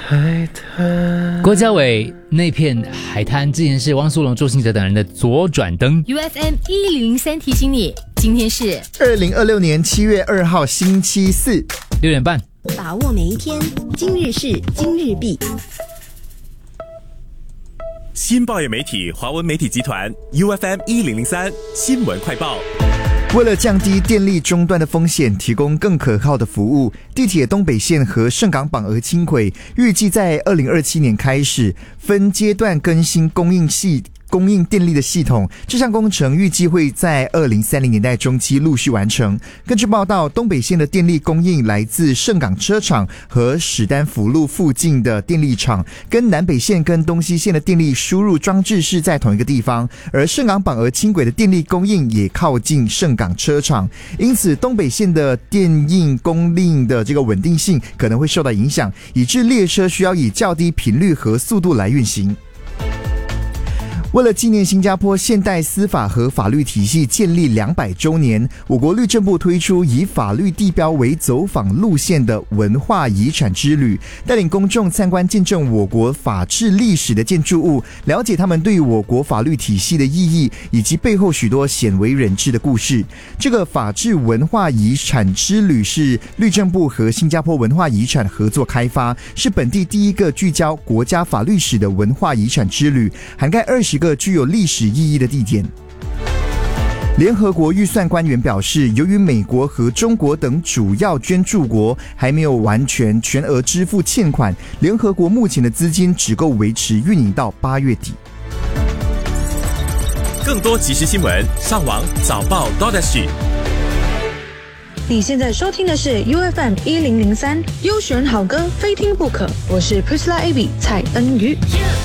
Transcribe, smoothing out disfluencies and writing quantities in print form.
海滩。 郭家伟那片海滩之前是汪苏泷、周兴哲等人的左转灯。 UFM 1003提醒你，今天是 2026年7月2号星期四 6点半。 把握每一天，今日事今日毕。 新报业媒体华文媒体集团 UFM 1003新闻快报。 为了降低电力中断的风险，提供更可靠的服务，地铁东北线和盛港绑鹅轻轨预计在2027年开始分阶段更新供应电力的系统，这项工程预计会在2030年代中期陆续完成。根据报道，东北线的电力供应来自盛港车厂和史丹福路附近的电力厂，跟南北线跟东西线的电力输入装置是在同一个地方，而盛港绑鹅轻轨的电力供应也靠近盛港车厂，因此东北线的电应供应的这个稳定性可能会受到影响，以致列车需要以较低频率和速度来运行。为了纪念新加坡现代司法和法律体系建立200周年，我国律政部推出以法律地标为走访路线的文化遗产之旅，带领公众参观见证我国法治历史的建筑物，了解他们对我国法律体系的意义，以及背后许多鲜为人知的故事。这个法治文化遗产之旅是律政部和新加坡文化遗产合作开发，是本地第一个聚焦国家法律史的文化遗产之旅，涵盖20个具有历史意义的地点。联合国预算官员表示，由于美国和中国等主要捐助国还没有完全全额支付欠款，联合国目前的资金只够维持运营到8月底。 更多即时新闻，上网早报 .SG。 你现在收听的是 UFM 1003，优选好歌非听不可。我是 Priscilla Abby 蔡恩瑜。